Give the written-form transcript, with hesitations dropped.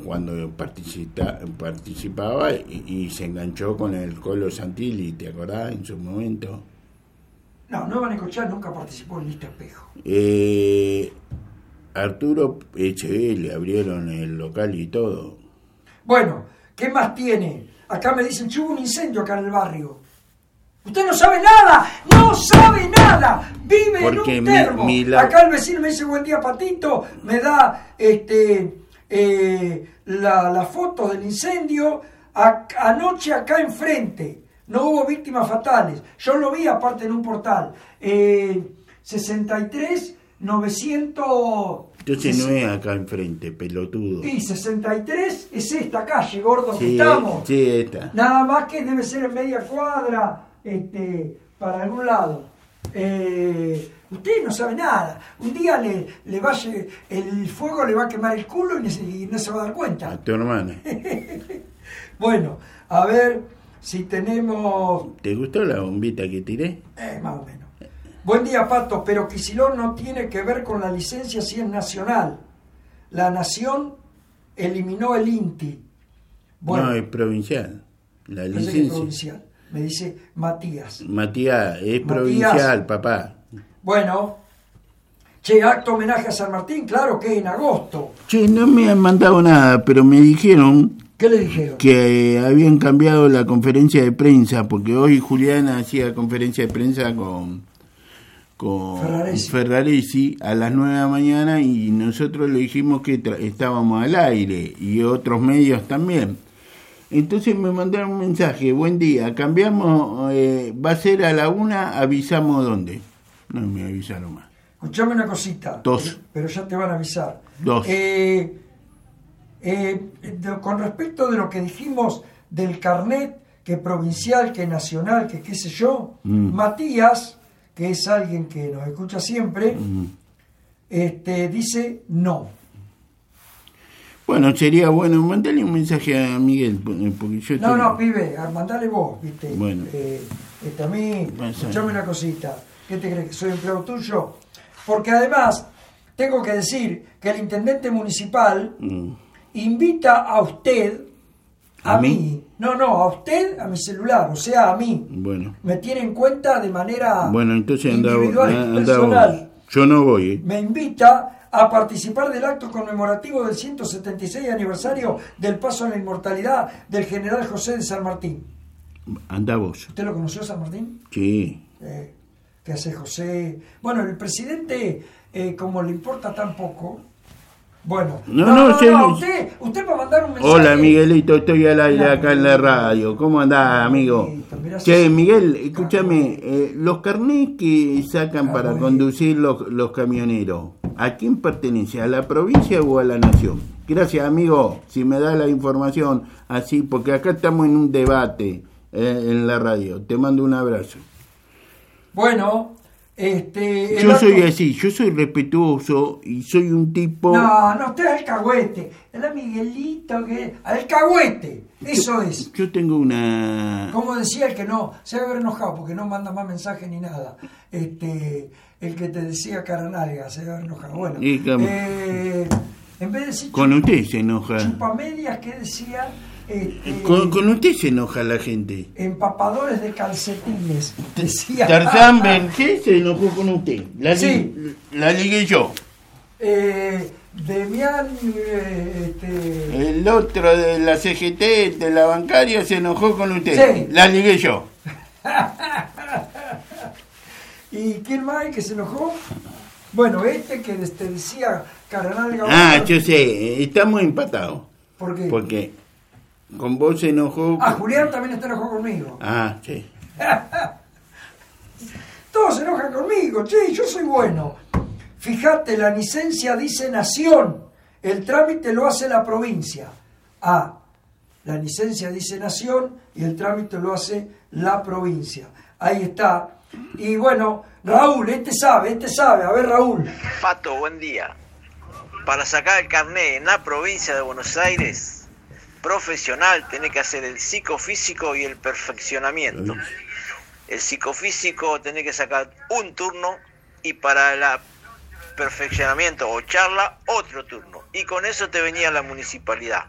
cuando participaba y se enganchó con el Colo Santilli, ¿te acordás en su momento? No, Nueva Necochea nunca participó en Lista Espejo. Arturo Echeverría le abrieron el local y todo. Bueno, ¿qué más tiene? Acá me dicen, hubo un incendio acá en el barrio. Usted no sabe nada, no sabe nada, vive porque en un termo. Acá el vecino me dice, buen día, Patito, me da la foto del incendio anoche acá enfrente. No hubo víctimas fatales. Yo lo vi aparte en un portal. 63, 900... Entonces no es acá enfrente, pelotudo. Y 63 es esta calle, gordo, sí, que estamos. Sí, esta. Nada más que debe ser en media cuadra, para algún lado. Usted no sabe nada. Un día le va el fuego le va a quemar el culo y no se va a dar cuenta. A tu hermana. Bueno, a ver si tenemos... ¿Te gustó la bombita que tiré? Más o menos. Buen día, Pato, pero Kicillof no tiene que ver con la licencia si es nacional. La nación eliminó el INTI. Bueno, no, es provincial. La licencia es provincial. Me dice Matías. Matías, es provincial, papá. Bueno, che, acto homenaje a San Martín, claro que en agosto. Che, no me han mandado nada, pero me dijeron... ¿Qué le dijeron? Que habían cambiado la conferencia de prensa, porque hoy Juliana hacía conferencia de prensa con Ferraresi a las 9 de la mañana y nosotros le dijimos que estábamos al aire y otros medios también. Entonces me mandaron un mensaje, buen día, cambiamos, va a ser a la 1, avisamos dónde. No me avisaron más. Escuchame una cosita. 2. Pero ya te van a avisar. 2. Con respecto de lo que dijimos del carnet, que provincial, que nacional, que qué sé yo, Matías, que es alguien que nos escucha siempre, dice no. Bueno, sería bueno, mandale un mensaje a Miguel, porque yo... No, pibe, mandale vos, ¿viste? Bueno. A mí, escuchame una cosita, ¿qué te crees, que soy empleado tuyo? Porque además, tengo que decir que el intendente municipal invita a usted, a mí, a usted, a mi celular, o sea, a mí. Bueno. Me tiene en cuenta de manera entonces individual y personal. Yo no voy. Me invita a participar del acto conmemorativo del 176 aniversario del paso a la inmortalidad del general José de San Martín. Anda vos. ¿Usted lo conoció, San Martín? Sí. ¿Qué hace José? Bueno, el presidente, como le importa tan poco... Bueno, usted va a mandar un mensaje. Hola, Miguelito, estoy al aire acá en la radio. ¿Cómo andás, amigo? Che, Miguel, escúchame, los carnés que sacan para conducir los camioneros, ¿a quién pertenece? ¿A la provincia o a la nación? Gracias, amigo, si me da la información así, porque acá estamos en un debate en la radio. Te mando un abrazo. Bueno... yo soy así, yo soy respetuoso y soy un tipo... No, usted es alcahuete, el Miguelito, que alcahuete, eso es. Yo tengo una... Como decía el que no, se debe haber enojado porque no manda más mensajes ni nada, el que te decía caranalga, se debe haber enojado. Bueno, en vez de decir... Con usted se enoja. Chupamedias, ¿qué decía? Con usted se enoja la gente. Empapadores de calcetines, decía. Tarzán Berger se enojó con usted. La ligué yo. Demián... El otro de la CGT, de la bancaria, se enojó con usted. Sí. La ligué yo. ¿Y quién más hay que se enojó? Bueno, que te decía Caranalga. Yo sé, estamos empatados. ¿Por qué? Porque con vos se enojó... Julián también está enojado conmigo. Sí. Todos se enojan conmigo, che, yo soy bueno. Fíjate, la licencia dice nación, el trámite lo hace la provincia. La licencia dice nación y el trámite lo hace la provincia. Ahí está. Y bueno, Raúl, este sabe. A ver, Raúl. Pato, buen día. Para sacar el carnet en la provincia de Buenos Aires, profesional, tenés que hacer el psicofísico y el perfeccionamiento. El psicofísico tenés que sacar un turno y para el perfeccionamiento o charla otro turno. Y con eso te venía la municipalidad.